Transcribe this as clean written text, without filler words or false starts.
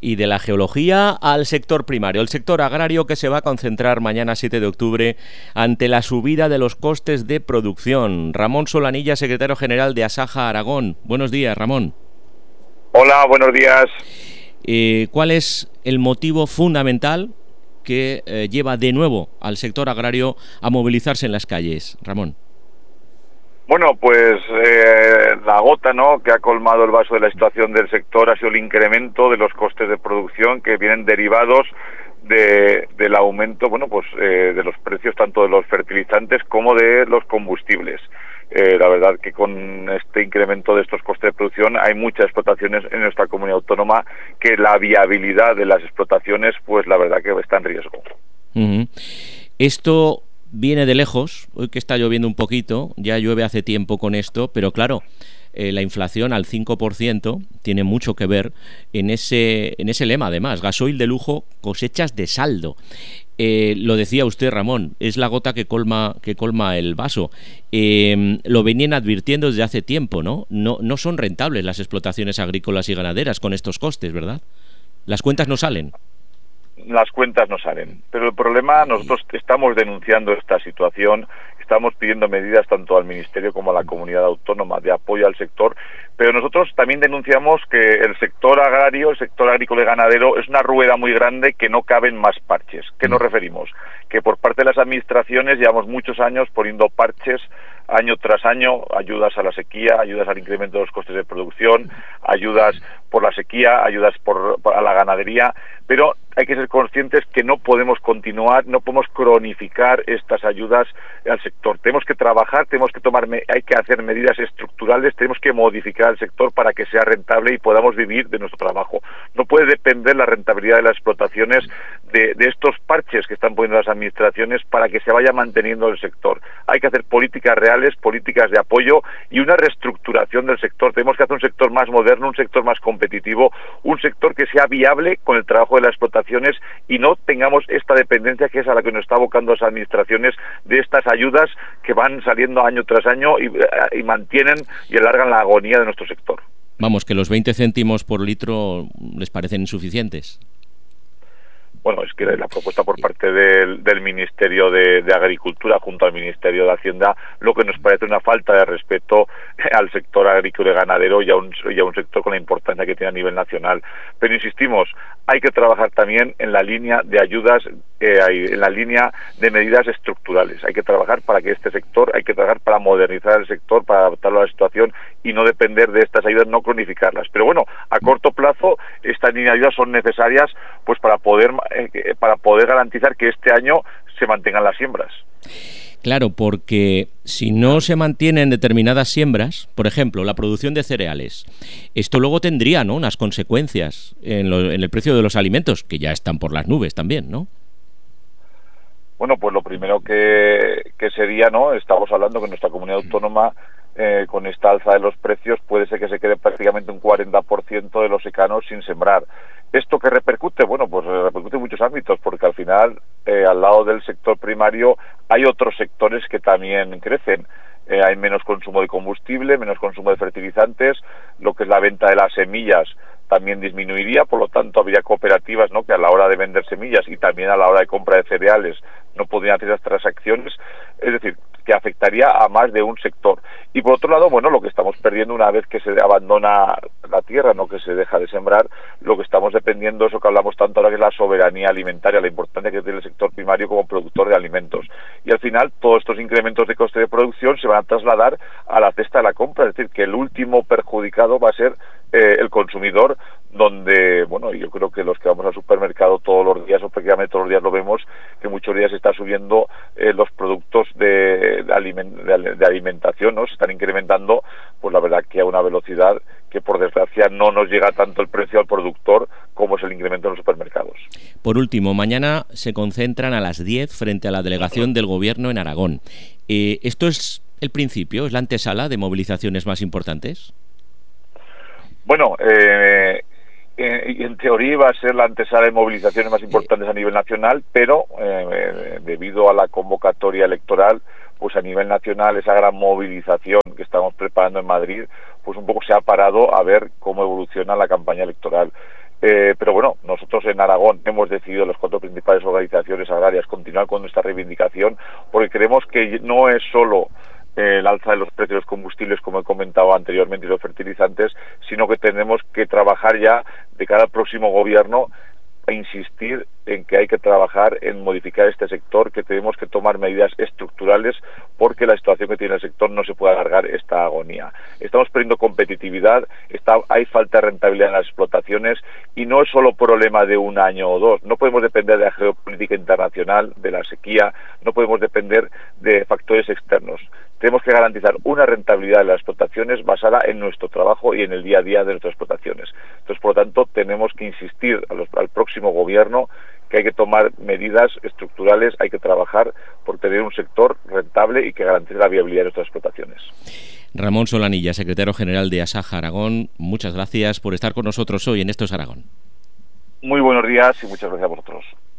y de la geología al sector primario, el sector agrario, que se va a concentrar mañana 7 de octubre ante la subida de los costes de producción. Ramón Solanilla, secretario general de Asaja Aragón. Buenos días, Ramón. Hola, buenos días. ¿Cuál es el motivo fundamental que lleva de nuevo al sector agrario a movilizarse en las calles, Ramón? Bueno, pues la gota, ¿no?, que ha colmado el vaso de la situación del sector ha sido el incremento de los costes de producción que vienen derivados del aumento, bueno, pues de los precios tanto de los fertilizantes como de los combustibles. La verdad que con este incremento de estos costes de producción hay muchas explotaciones en nuestra comunidad autónoma que la viabilidad de las explotaciones, pues la verdad que está en riesgo. Esto viene de lejos, hoy que está lloviendo un poquito, ya llueve hace tiempo con esto, pero claro, la inflación al 5% tiene mucho que ver en ese lema, además, gasoil de lujo, cosechas de saldo. Lo decía usted, Ramón, es la gota que colma el vaso. Lo venían advirtiendo desde hace tiempo, ¿no? No son rentables las explotaciones agrícolas y ganaderas con estos costes, ¿verdad? Las cuentas no salen. Las cuentas no salen, pero el problema, nosotros estamos denunciando esta situación, estamos pidiendo medidas tanto al Ministerio como a la comunidad autónoma de apoyo al sector, pero nosotros también denunciamos que el sector agrario, el sector agrícola y ganadero es una rueda muy grande que no caben más parches. ¿Qué nos referimos? Que por parte de las administraciones llevamos muchos años poniendo parches año tras año, ayudas a la sequía, ayudas al incremento de los costes de producción, ayudas por la sequía, ayudas a la ganadería, pero hay que ser conscientes que no podemos continuar, no podemos cronificar estas ayudas al sector. Tenemos que trabajar, hay que hacer medidas estructurales, tenemos que modificar el sector para que sea rentable y podamos vivir de nuestro trabajo. No puede depender la rentabilidad de las explotaciones de estos parches que están poniendo las administraciones para que se vaya manteniendo el sector. Hay que hacer políticas reales, políticas de apoyo y una reestructuración del sector. Tenemos que hacer un sector más moderno, un sector más competitivo, un sector que sea viable con el trabajo de las explotaciones y no tengamos esta dependencia que es a la que nos está abocando las administraciones de estas ayudas que van saliendo año tras año y mantienen y alargan la agonía de nuestro sector. Vamos, que los 20 céntimos por litro les parecen insuficientes. Bueno, es que la propuesta por parte del Ministerio de Agricultura junto al Ministerio de Hacienda, lo que nos parece una falta de respeto al sector agrícola y ganadero y a un sector con la importancia que tiene a nivel nacional. Pero insistimos, hay que trabajar también en la línea de ayudas, en la línea de medidas estructurales. Hay que trabajar para que este sector, hay que trabajar para modernizar el sector, para adaptarlo a la situación y no depender de estas ayudas, no cronificarlas. Pero bueno, a corto plazo estas líneas de ayudas son necesarias pues para poder garantizar que este año se mantengan las siembras. Claro, porque si no se mantienen determinadas siembras, por ejemplo, la producción de cereales, esto luego tendría, ¿no?, unas consecuencias en el precio de los alimentos, que ya están por las nubes también, ¿no? Bueno, pues lo primero que sería, ¿no?, estamos hablando que nuestra comunidad autónoma con esta alza de los precios puede ser que se quede prácticamente un 40% de los secanos sin sembrar. ¿Esto qué repercute? Bueno, pues repercute en muchos ámbitos, porque al final, al lado del sector primario, hay otros sectores que también crecen. Hay menos consumo de combustible, menos consumo de fertilizantes, lo que es la venta de las semillas también disminuiría, por lo tanto habría cooperativas, ¿no?, que a la hora de vender semillas y también a la hora de compra de cereales no podrían hacer esas transacciones, es decir, que afectaría a más de un sector. Y por otro lado, bueno, lo que estamos perdiendo una vez que se abandona la tierra, no que se deja de sembrar, lo que estamos dependiendo, eso que hablamos tanto ahora, que es la soberanía alimentaria, la importancia que tiene el sector primario como productor de alimentos. Y al final, todos estos incrementos de coste de producción se van a trasladar a la cesta de la compra, es decir, que el último perjudicado va a ser el consumidor, donde, bueno, yo creo que los que vamos al supermercado todos los días, o prácticamente todos los días lo vemos, que muchos días se está subiendo los productos de alimentación, ¿no? Se están incrementando, pues la verdad que a una velocidad que por desgracia no nos llega tanto el precio al productor como es el incremento en los supermercados. Por último, mañana se concentran a las 10 frente a la delegación del Gobierno en Aragón. ¿Esto es el principio, es la antesala de movilizaciones más importantes? Bueno, en teoría va a ser la antesala de movilizaciones más importantes a nivel nacional, pero debido a la convocatoria electoral, pues a nivel nacional esa gran movilización que estamos preparando en Madrid, pues un poco se ha parado a ver cómo evoluciona la campaña electoral. Pero bueno, nosotros en Aragón hemos decidido, las 4 principales organizaciones agrarias, continuar con nuestra reivindicación, porque creemos que no es solo el alza de los precios de los combustibles, como he comentado anteriormente, y los fertilizantes, sino que tenemos que trabajar ya de cara al próximo gobierno a insistir en que hay que trabajar en modificar este sector, que tenemos que tomar medidas estructurales, porque la situación que tiene el sector no se puede alargar esta agonía. Estamos perdiendo competitividad, hay falta de rentabilidad en las explotaciones, y no es solo problema de un año o dos. No podemos depender de la geopolítica internacional, de la sequía, no podemos depender de factores externos. Tenemos que garantizar una rentabilidad de las explotaciones basada en nuestro trabajo y en el día a día de nuestras explotaciones. Entonces, por lo tanto, tenemos que insistir al próximo gobierno que hay que tomar medidas estructurales, hay que trabajar por tener un sector rentable y que garantice la viabilidad de nuestras explotaciones. Ramón Solanilla, secretario general de Asaja Aragón, muchas gracias por estar con nosotros hoy en Esto es Aragón. Muy buenos días y muchas gracias a vosotros.